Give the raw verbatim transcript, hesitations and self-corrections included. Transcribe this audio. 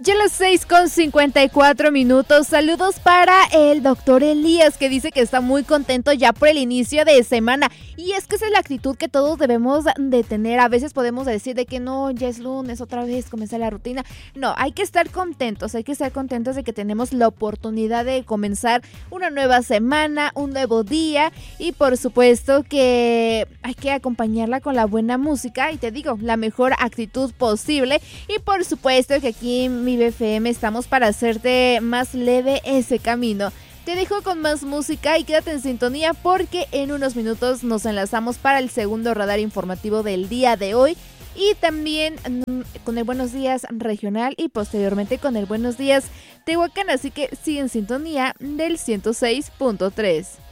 Ya las seis con cincuenta y cuatro minutos. Saludos para el doctor Elías, que dice que está muy contento ya por el inicio de semana. Y es que esa es la actitud que todos debemos de tener. A veces podemos decir de que no, ya es lunes, otra vez comienza la rutina. No, hay que estar contentos, hay que estar contentos de que tenemos la oportunidad de comenzar una nueva semana, un nuevo día. Y por supuesto que hay que acompañarla con la buena música. Y te digo, la mejor actitud posible. Y por supuesto que aquí en Mi B F M estamos para hacerte más leve ese camino. Te dejo con más música y quédate en sintonía porque en unos minutos nos enlazamos para el segundo radar informativo del día de hoy y también mmm, con el Buenos Días Regional y posteriormente con el Buenos Días Tehuacán, así que sigue en sintonía del ciento seis punto tres.